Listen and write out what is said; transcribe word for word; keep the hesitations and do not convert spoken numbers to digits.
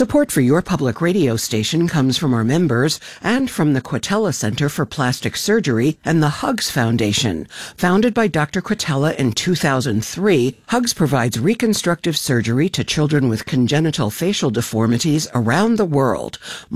Support for your public radio station comes from our members and from the Quatella Center for Plastic Surgery and the Hugs Foundation. Founded by Doctor Quatella in two thousand three, Hugs provides reconstructive surgery to children with congenital facial deformities around the world.